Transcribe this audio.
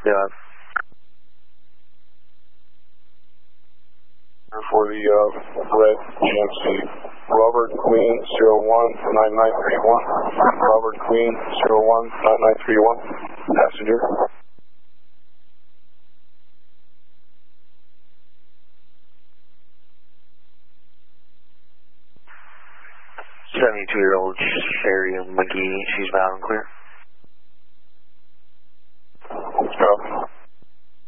Yeah. For the red GMC, Robert Queen 019931. Robert Queen 019931. Passenger. 72-year-old Sherry McGee, she's valid and clear.